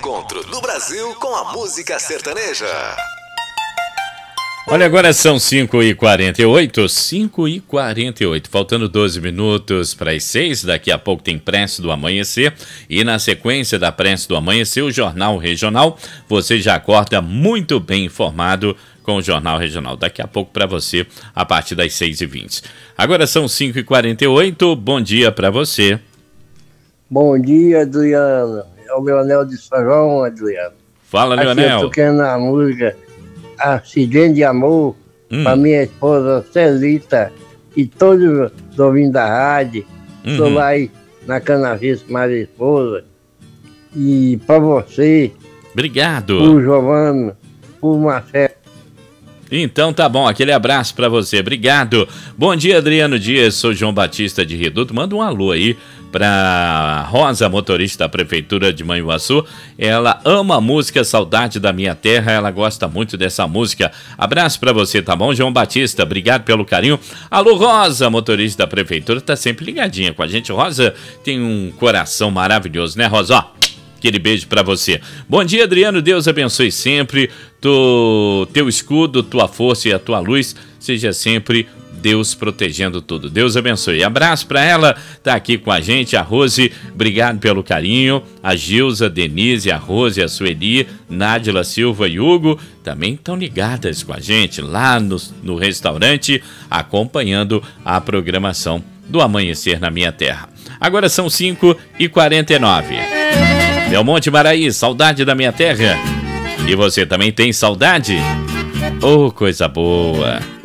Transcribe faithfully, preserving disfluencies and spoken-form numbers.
encontro do Brasil com a música sertaneja. Olha, agora são cinco e quarenta e oito, cinco e quarenta e oito, faltando doze minutos para as seis. Daqui a pouco tem Prece do Amanhecer e na sequência da Prece do Amanhecer, o Jornal Regional. Você já acorda muito bem informado com o Jornal Regional. Daqui a pouco para você, a partir das seis e vinte. Agora são cinco e quarenta e oito, bom dia para você. Bom dia, Adriano. É o Leonel de São Adriano. Fala, Aqui Leonel. eu tocando a música Acidente de Amor, Hum. para minha esposa Celita e todos os ouvintes da rádio. Estou Uhum. lá aí na Canavista com a minha esposa. E para você, Obrigado. por Giovana, por Marcelo. Então tá bom, aquele abraço pra você, obrigado. Bom dia, Adriano Dias, sou João Batista de Reduto. Manda um alô aí pra Rosa, motorista da Prefeitura de Manhuaçu. Ela ama a música Saudade da Minha Terra, ela gosta muito dessa música. Abraço pra você, tá bom, João Batista? Obrigado pelo carinho. Alô, Rosa, motorista da Prefeitura, tá sempre ligadinha com a gente. Rosa tem um coração maravilhoso, né, Rosa? Ó, aquele beijo pra você. Bom dia, Adriano. Deus abençoe sempre. Tu, teu escudo, tua força e a tua luz seja sempre Deus protegendo tudo. Deus abençoe. Abraço pra ela. Tá aqui com a gente, a Rose. Obrigado pelo carinho. A Gilza, Denise, a Rose, a Sueli, Nádila Silva e Hugo também estão ligadas com a gente lá no, no restaurante, acompanhando a programação do Amanhecer na Minha Terra. Agora são cinco e quarenta e nove. Belmonte Maraí, saudade da minha terra. E você também tem saudade? Oh, coisa boa.